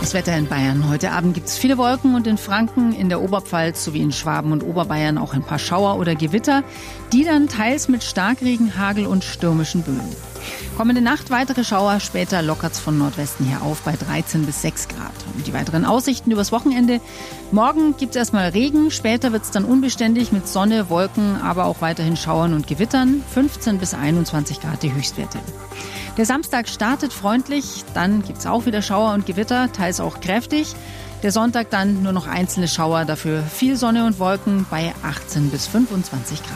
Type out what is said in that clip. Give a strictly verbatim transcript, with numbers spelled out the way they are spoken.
Das Wetter in Bayern. Heute Abend gibt es viele Wolken und in Franken, in der Oberpfalz sowie in Schwaben und Oberbayern auch ein paar Schauer oder Gewitter, die dann teils mit Starkregen, Hagel und stürmischen Böen. Kommende Nacht weitere Schauer, später lockert's von Nordwesten her auf bei dreizehn bis sechs Grad. Und die weiteren Aussichten übers Wochenende. Morgen gibt's erstmal Regen, später wird's dann unbeständig mit Sonne, Wolken, aber auch weiterhin Schauern und Gewittern. fünfzehn bis einundzwanzig Grad die Höchstwerte. Der Samstag startet freundlich, dann gibt's auch wieder Schauer und Gewitter, teils auch kräftig. Der Sonntag dann nur noch einzelne Schauer, dafür viel Sonne und Wolken bei achtzehn bis fünfundzwanzig Grad.